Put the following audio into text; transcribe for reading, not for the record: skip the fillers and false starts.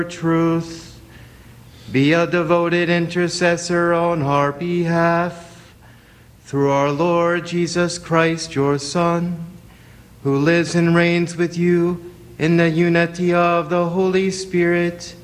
truth. Be a devoted intercessor on our behalf. Through our Lord Jesus Christ, your Son, who lives and reigns with you in the unity of the Holy Spirit,